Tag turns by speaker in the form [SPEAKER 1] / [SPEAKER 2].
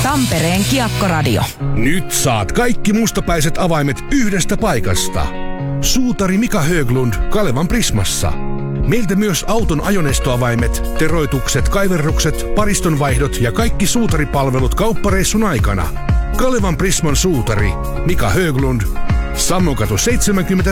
[SPEAKER 1] Tampereen Kiekkoradio.
[SPEAKER 2] Nyt saat kaikki mustapäiset avaimet yhdestä paikasta. Suutari Mika Höglund Kalevan Prismassa. Meiltä myös auton ajoneustoavaimet, teroitukset, kaiverrukset, paristonvaihdot ja kaikki suutaripalvelut kauppareissun aikana. Kalevan Prisman suutari Mika Höglund, Sammokatu 70